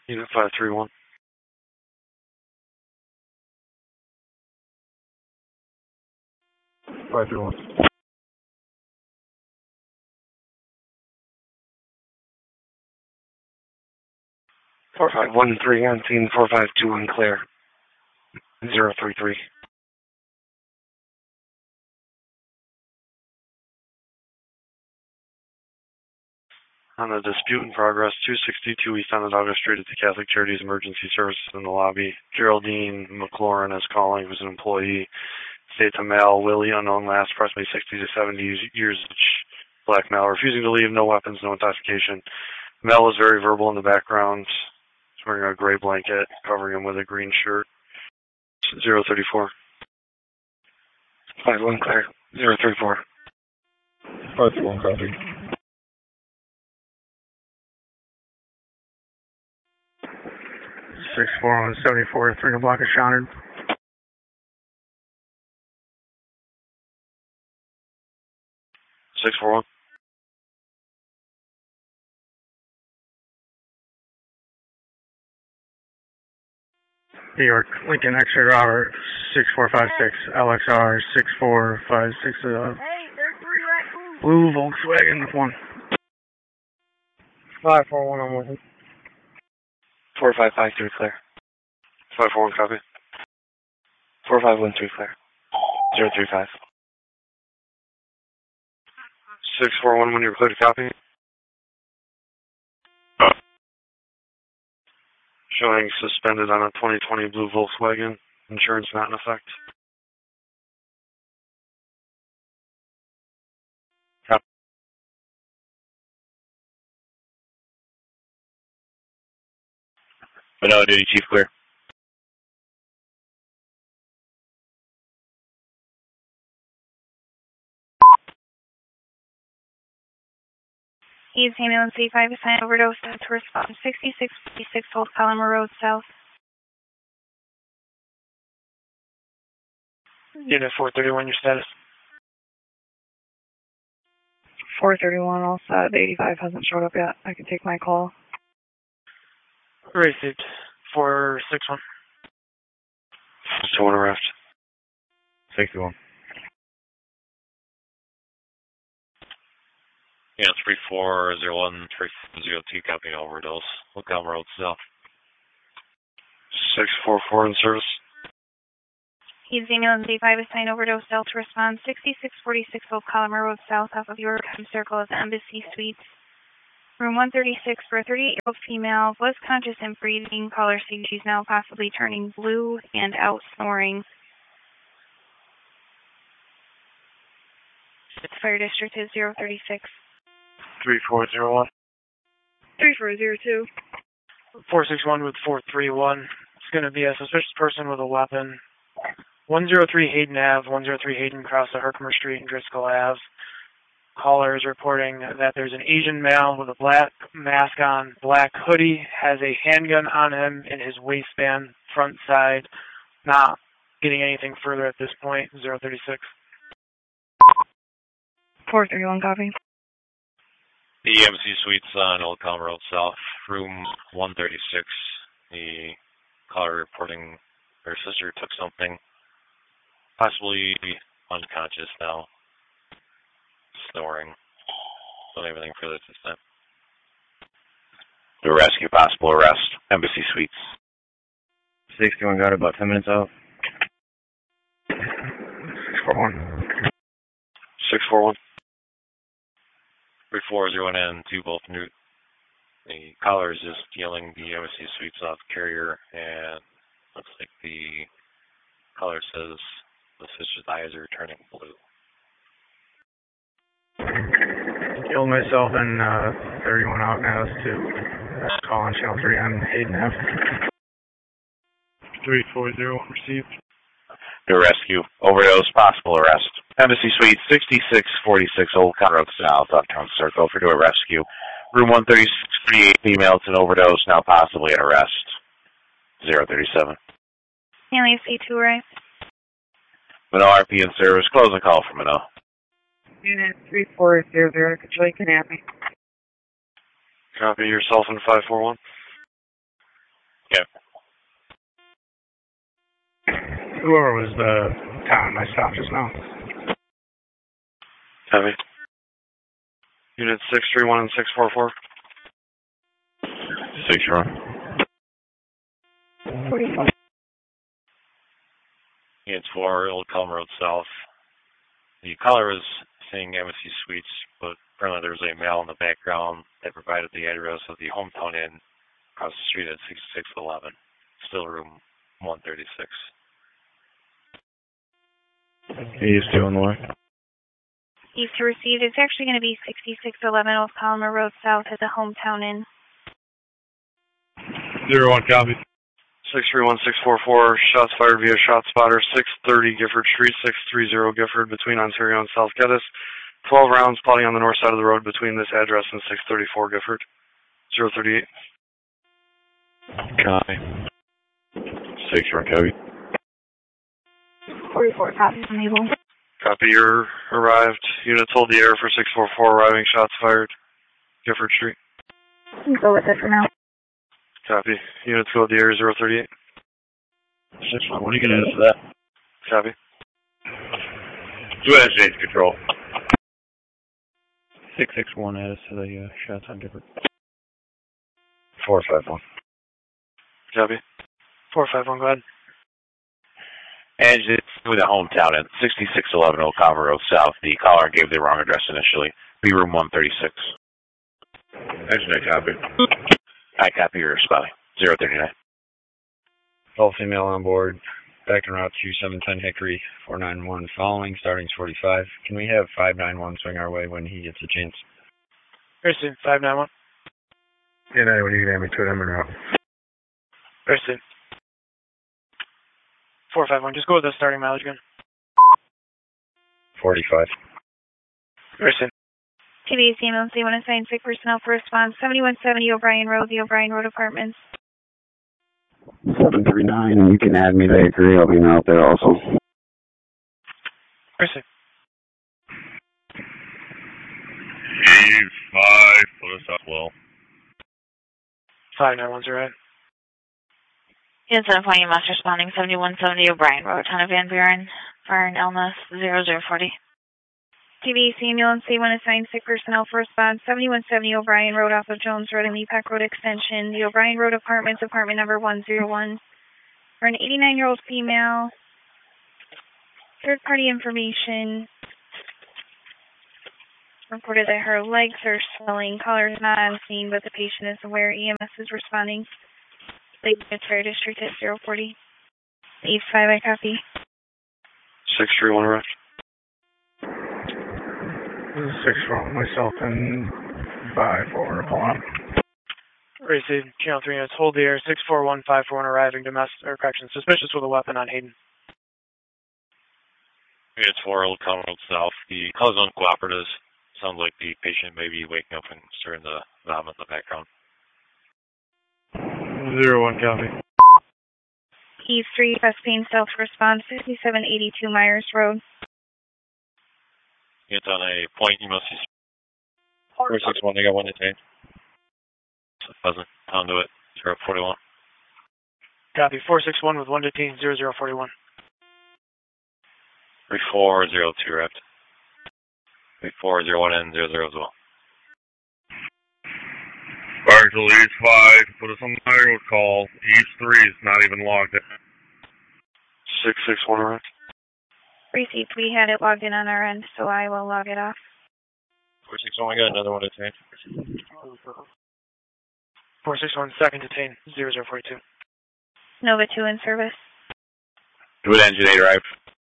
Unit 531. 531. 4513 on scene 452 in Claire. 033. On the dispute in progress, 262 East Onondaga Street at the Catholic Charities Emergency Services in the lobby. Geraldine McLaurin is calling, who's an employee. States a male, Willie, unknown, last approximately 60 to 70 years age, black male, refusing to leave, no weapons, no intoxication. Mel is very verbal in the background. He's wearing a gray blanket, covering him with a green shirt. 034. 51 Claire. 034. 531 copy. 64174, 3 block of Shonard. 641. New York, Lincoln X-ray Robert, 6456, LXR 6456, blue Volkswagen with 1. 541 on 1. 4553 Claire. 541 copy. 4513 Claire. 035. 641 when you're clear to copy. Showing suspended on a 2020 blue Volkswagen. Insurance not in effect. Copy. Manila Duty Chief clear. East ambulance 85 assigned overdose to respond 6646 Old Collimer Road South. Unit 431, your status? 431 all set. 85 hasn't showed up yet. I can take my call. Received. 461. 2-1 arrest. 61. Yeah, 3401, 3402, copy overdose. Lookout Road South. 644 in service. East ambulance 85 assigned overdose to respond 6646 Old Collimer Road South off of Yorktown Circle of the Embassy Suites. Room 136 for a 38-year-old female was conscious and breathing. Caller sees she's now possibly turning blue and out snoring. Fire district is 036. 3401. 3402. 461 with 431. It's going to be a suspicious person with a weapon. 103 Hayden Ave, 103 Hayden across the Herkimer Street and Driscoll Ave. Caller is reporting that there's an Asian male with a black mask on, black hoodie, has a handgun on him in his waistband, front side. Not getting anything further at this point. 036. 431 copy. The Embassy Suites on Old Collimer Road South, room 136. The caller reporting her sister took something, possibly unconscious now, snoring. Don't have anything further this time. The rescue, possible arrest, Embassy Suites. 61 got about 10 minutes out. 641. 641. 3401 and 2 both new. The caller is just yelling the Embassy Suites off carrier, and looks like the caller says the sister's eyes are turning blue. Killed myself and 31 out now to call on channel 3 on Hayden Ave. 340 received. The rescue, overdose, possible arrest. Embassy Suite 6646 Old Collimer Road South, Uptown Circle, for a rescue. Room 136, female, it's an overdose, now possibly an arrest. 037. Alias C2 arrived. Manila RP in service, close the call for Manila. Unit 3400, control kidnapping. Copy yourself in 541. Whoever was the town I stopped just now. Heavy. Unit 631 and 644. 6 45. Unit 4, Old Column Road South. The caller was saying Embassy Suites, but apparently there was a male in the background that provided the address of the Hometown Inn across the street at 6611. Still room 136. He's doing the way. East to receive. It's actually going to be 6611 Old Collimer Road South at the Hometown Inn. 01, copy. 631644, shots fired via shot spotter, 630 Gifford Street, 630 Gifford, between Ontario and South Geddes. 12 rounds plotting on the north side of the road between this address and 634 Gifford. 038. Copy. 6 copy. 44 copies unable. Copy, you're arrived. Units hold the air for 644, arriving, shots fired. Gifford Street. Go with it for now. Copy. Units go with the air, 038. 6-1, what are you going to add for that? Copy. Do it as James Control. 661 add us to the shots on Gifford. 451. Copy. 451, go ahead. Engine with a Hometown Inn, 6611 Old Collimer Road South. The caller gave the wrong address initially. B room 136. Engine, I copy. I copy your responding. 039. All female on board. Back en route to 710 Hickory, 491 following, starting 45. Can we have 591 swing our way when he gets a chance? Pursuit, 591. Yeah, when you can add me to it, I'm in route. Pursuit. 451, just go with the starting mileage again. 45. Pursuit. TBAC emergency when assigned sick personnel for response 7170 O'Brien Road, the O'Brien Road Apartments. 739, you can add me to Hickory, I'll be out there also. Pursuit. 85, put us up well. 591's right. Unit 7.8 Master responding 7170 O'Brien Road, Town of Van Buren, fire and illness 0040. TBAC ambulance when assigned sick personnel for response 7170 O'Brien Road off of Jones Road and Leapack Road Extension, the O'Brien Road Apartments, apartment number 101. For an 89-year-old female, third-party information reported that her legs are swelling. Caller is not on scene, but the patient is aware. EMS is responding. Lake Military District at 040. 85, I copy. 631 arrived. 6 myself and 5-4 upon. Received, channel 3 units, hold the air, 64151 arriving, domestic, or correction, suspicious with a weapon on Hayden. Unit 4, Old Collimer Road South. The caller's uncooperative. Sounds like the patient may be waking up and stirring the vomit in the background. 01, copy. Keys 3, West Payne, self-response, 5782 Myers Road. Units on a point, you must see 461, they got one detained. Pleasant, conduit, 041. Copy, 461 with one detained, 0041. 3402 wrapped. 3401 and 00 as well. Fire to East 5, put us on the road call. East 3 is not even logged in. 661 arrived. Received, we had it logged in on our end, so I will log it off. 461, we got another one detained. 461, second detained, 0042. Nova 2 in service. Do it, engine 8 arrived.